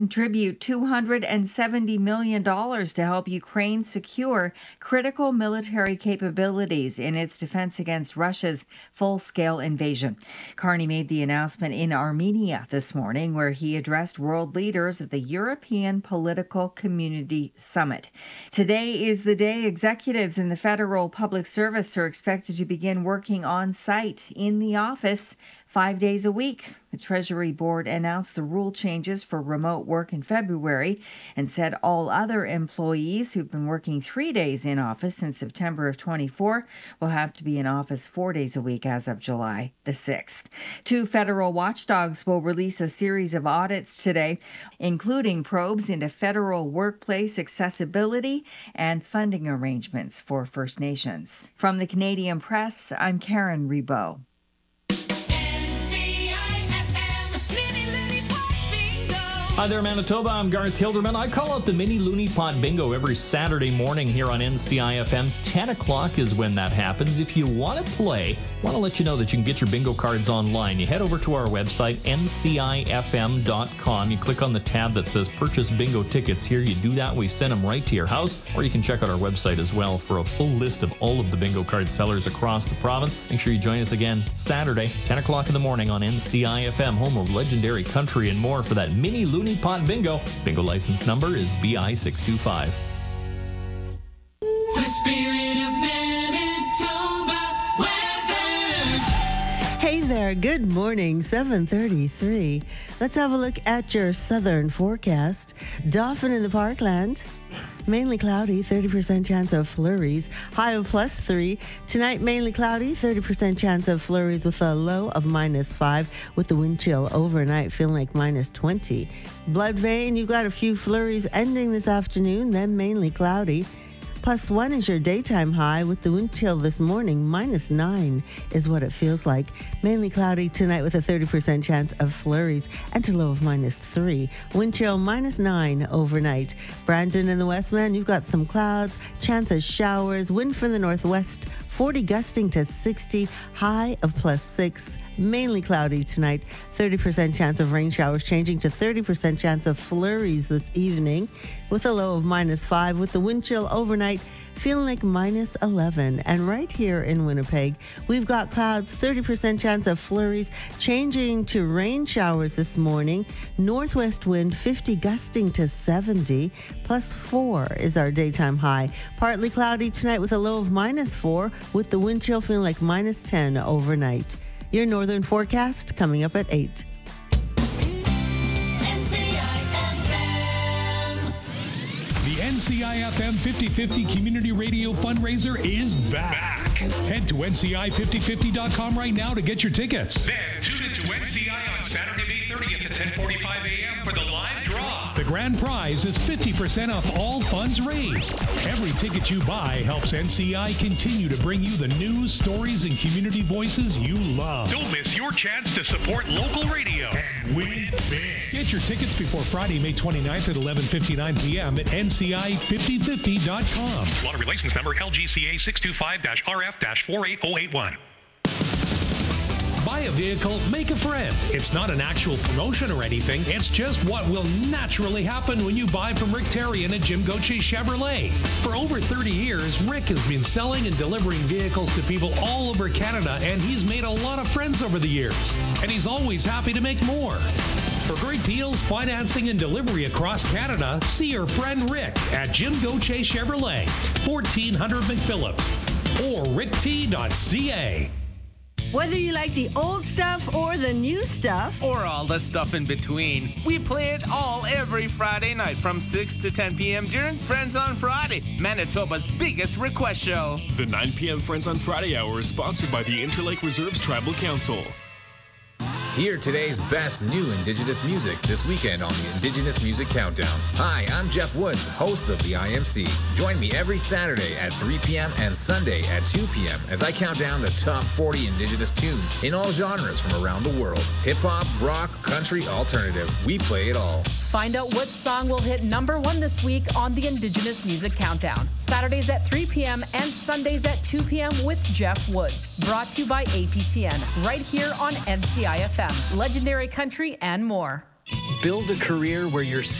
Contribute $270 million to help Ukraine secure critical military capabilities in its defense against Russia's full-scale invasion. Carney made the announcement in Armenia this morning, where he addressed world leaders at the European Political Community Summit. Today is the day executives in the federal public service are expected to begin working on site in the office 5 days a week. The Treasury Board announced the rule changes for remote work in February and said all other employees who've been working 3 days in office since September of 24 will have to be in office 4 days a week as of July the 6th. 2 federal watchdogs will release a series of audits today, including probes into federal workplace accessibility and funding arrangements for First Nations. From the Canadian Press, I'm Karen Rebow. Hi there, Manitoba. I'm Garth Hilderman. I call out the Mini Looney Pot Bingo every Saturday morning here on NCIFM. 10 o'clock is when that happens. If you want to play, I want to let you know that you can get your bingo cards online. You head over to our website, ncifm.com. You click on the tab that says Purchase Bingo Tickets. Here you do that. We send them right to your house. Or you can check out our website as well for a full list of all of the bingo card sellers across the province. Make sure you join us again Saturday, 10 o'clock in the morning on NCIFM, home of legendary country and more for that Mini Looney Pot Bingo. Bingo license number is BI625. The spirit of Manitoba weather. Hey there, good morning, 7:33. Let's have a look at your southern forecast. Dauphin in the Parkland. Mainly cloudy, 30% chance of flurries. High of +3. Tonight, mainly cloudy, 30% chance of flurries with a low of -5, with the wind chill overnight feeling like -20. Blood vein, you've got a few flurries ending this afternoon, then mainly cloudy. +1 is your daytime high, with the wind chill this morning. -9 is what it feels like. Mainly cloudy tonight with a 30% chance of flurries and a low of -3. Wind chill -9 overnight. Brandon in the Westman, you've got some clouds, chance of showers, wind from the northwest, 40 gusting to 60, high of +6. Mainly cloudy tonight, 30% chance of rain showers changing to 30% chance of flurries this evening with a low of -5, with the wind chill overnight feeling like -11. And right here in Winnipeg, we've got clouds, 30% chance of flurries changing to rain showers this morning. Northwest wind, 50 gusting to 70, +4 is our daytime high. Partly cloudy tonight with a low of -4, with the wind chill feeling like -10 overnight. Your northern forecast coming up at 8. The NCIFM 50/50 Community Radio Fundraiser is back. Head to NCI5050.com right now to get your tickets. Then tune into NCI on Saturday, May 30th at 10:45 a.m. for the live draw. The grand prize is 50% off all funds raised. Every ticket you buy helps NCI continue to bring you the news, stories, and community voices you love. Don't miss your chance to support local radio and win big. Get your tickets before Friday, May 29th at 11:59 p.m. at NCI5050.com. Lottery license number LGCA 625-RF-48081. Buy a vehicle, make a friend. It's not an actual promotion or anything. It's just what will naturally happen when you buy from Rick Terrian at Jim Gauthier Chevrolet. For over 30 years, Rick has been selling and delivering vehicles to people all over Canada, and he's made a lot of friends over the years. And he's always happy to make more. For great deals, financing, and delivery across Canada, see your friend Rick at Jim Gauthier Chevrolet, 1400 McPhillips, or rickt.ca. Whether you like the old stuff or the new stuff, or all the stuff in between, we play it all every Friday night from 6 to 10 p.m. during Friends on Friday, Manitoba's biggest request show. The 9 p.m. Friends on Friday hour is sponsored by the Interlake Reserves Tribal Council. Hear today's best new Indigenous music this weekend on the Indigenous Music Countdown. Hi, I'm Jeff Woods, host of the IMC. Join me every Saturday at 3 p.m. and Sunday at 2 p.m. as I count down the top 40 Indigenous tunes in all genres from around the world. Hip-hop, rock, country, alternative. We play it all. Find out what song will hit #1 this week on the Indigenous Music Countdown. Saturdays at 3 p.m. and Sundays at 2 p.m. with Jeff Woods. Brought to you by APTN, right here on NCIFM. Legendary country and more. Build a career where your